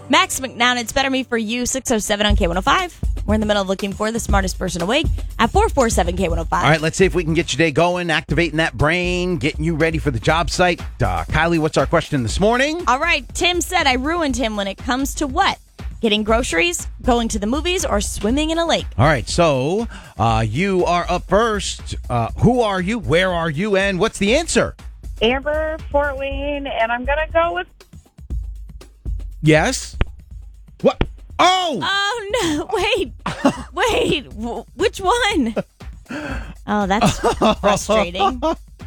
Max McNown, it's Better Me For You, 6:07 on K105. We're in the middle of looking for the smartest person awake at 447 K105. All right, let's see if we can get your day going, activating that brain, getting you ready for the job site. Kylie, what's our question this morning? All right, Tim said I ruined him when it comes to what? Getting groceries, going to the movies, or swimming in a lake? All right, so you are up first. Who are you? Where are you? And what's the answer? Amber, Fort Wayne, and I'm going to go with... Yes? What? Oh! Oh, no. Wait. Which one? Oh, that's frustrating.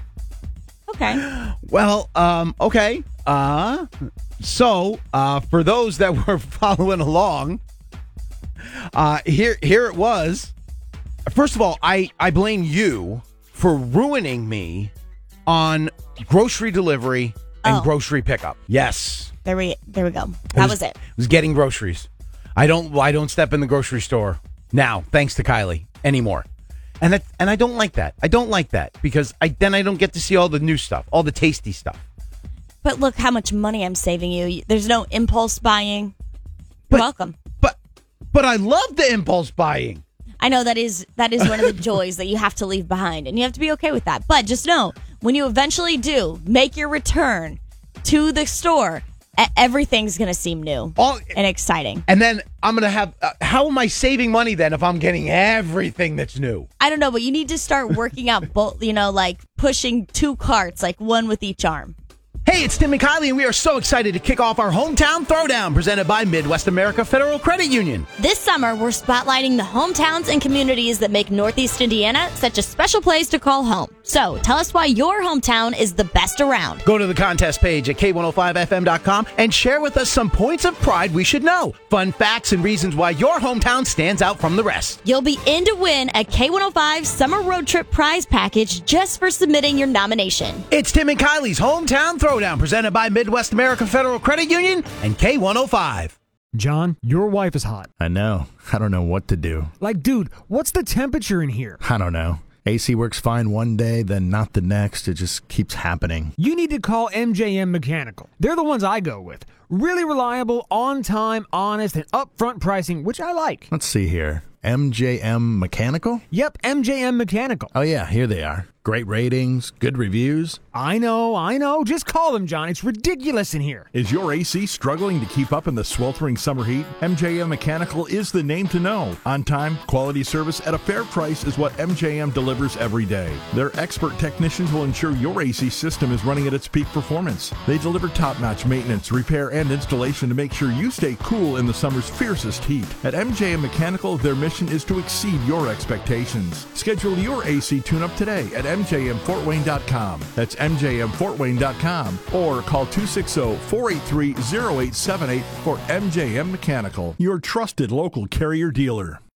Okay. Well, okay. So, for those that were following along, here it was. First of all, I blame you for ruining me on grocery delivery and grocery pickup. Yes. There we go. That was it. It was getting groceries. I don't step in the grocery store now, thanks to Kylie, anymore. And I don't like that. I don't like that because I don't get to see all the new stuff, all the tasty stuff. But look how much money I'm saving you. There's no impulse buying. You're welcome. But I love the impulse buying. I know that is one of the joys that you have to leave behind, and you have to be okay with that. But just know, when you eventually do make your return to the store, everything's going to seem new and exciting. And then I'm going to have... how am I saving money then if I'm getting everything that's new? I don't know, but you need to start working out both, like pushing 2 carts, like one with each arm. Hey, it's Tim and Kylie, and we are so excited to kick off our Hometown Throwdown presented by Midwest America Federal Credit Union. This summer, we're spotlighting the hometowns and communities that make Northeast Indiana such a special place to call home. So, tell us why your hometown is the best around. Go to the contest page at K105FM.com and share with us some points of pride we should know, fun facts, and reasons why your hometown stands out from the rest. You'll be in to win a K105 Summer Road Trip prize package just for submitting your nomination. It's Tim and Kylie's Hometown Throwdown presented by Midwest America Federal Credit Union and K105. John, your wife is hot. I know. I don't know what to do. Like, dude, what's the temperature in here? I don't know. AC works fine one day, then not the next. It just keeps happening. You need to call MJM Mechanical. They're the ones I go with. Really reliable, on time, honest, and upfront pricing, which I like. Let's see here. MJM Mechanical? Yep, MJM Mechanical. Oh, yeah, here they are. Great ratings, good reviews. I know. Just call them, John. It's ridiculous in here. Is your AC struggling to keep up in the sweltering summer heat? MJM Mechanical is the name to know. On time, quality service at a fair price is what MJM delivers every day. Their expert technicians will ensure your AC system is running at its peak performance. They deliver top-notch maintenance, repair, and installation to make sure you stay cool in the summer's fiercest heat. At MJM Mechanical, their mission is to exceed your expectations. Schedule your AC tune-up today at MJMFortWayne.com. That's MJMFortWayne.com. Or call 260-483-0878 for MJM Mechanical, your trusted local Carrier dealer.